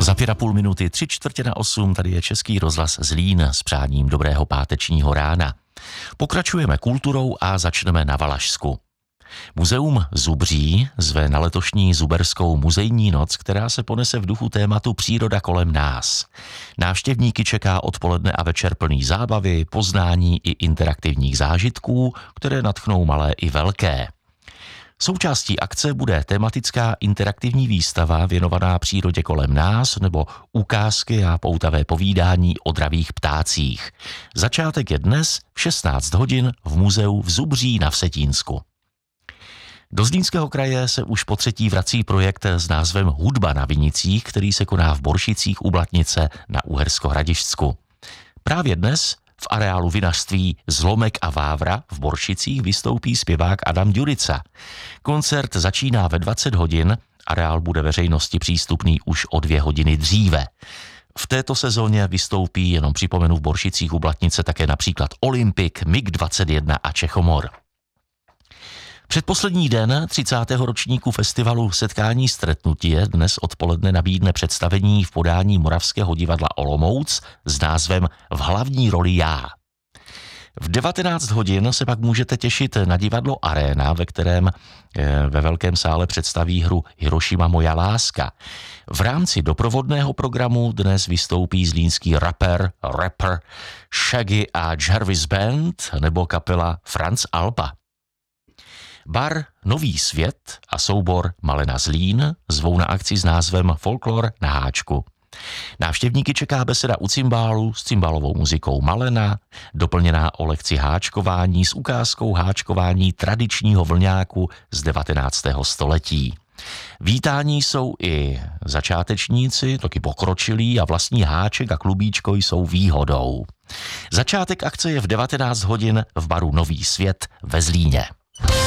Za 5,5 minuty, 7:45, tady je Český rozhlas Zlín s přáním dobrého pátečního rána. Pokračujeme kulturou a začneme na Valašsku. Muzeum Zubří zve na letošní zuberskou muzejní noc, která se ponese v duchu tématu Příroda kolem nás. Návštěvníky čeká odpoledne a večer plný zábavy, poznání i interaktivních zážitků, které nadchnou malé i velké. Součástí akce bude tematická interaktivní výstava věnovaná přírodě kolem nás nebo ukázky a poutavé povídání o dravých ptácích. Začátek je dnes v 16 hodin v muzeu v Zubří na Vsetínsku. Do Zlínského kraje se už po třetí vrací projekt s názvem Hudba na Vinicích, který se koná v Boršicích u Blatnice na Uhersko-Hradišťsku. Právě dnes v areálu vinařství Zlomek a Vávra v Boršicích vystoupí zpěvák Adam Ďurica. Koncert začíná ve 20 hodin, areál bude veřejnosti přístupný už o 2 hodiny dříve. V této sezóně vystoupí, jenom připomenu, v Boršicích u Blatnice také například Olympik, MiG-21 a Čechomor. Předposlední den 30. ročníku festivalu Setkání stretnutí dnes odpoledne nabídne představení v podání Moravského divadla Olomouc s názvem V hlavní roli já. V 19 hodin se pak můžete těšit na divadlo Arena, ve kterém ve velkém sále představí hru Hirošima moja láska. V rámci doprovodného programu dnes vystoupí zlínský rapper Shaggy a Jarvis Band nebo kapela Franz Alba. Bar Nový svět a soubor Malena Zlín zvou na akci s názvem Folklor na háčku. Návštěvníky čeká beseda u cymbálu s cymbálovou muzikou Malena, doplněná o lekci háčkování s ukázkou háčkování tradičního vlňáku z 19. století. Vítání jsou i začátečníci, taky pokročilí a vlastní háček a klubíčko jsou výhodou. Začátek akce je v 19 hodin v baru Nový svět ve Zlíně.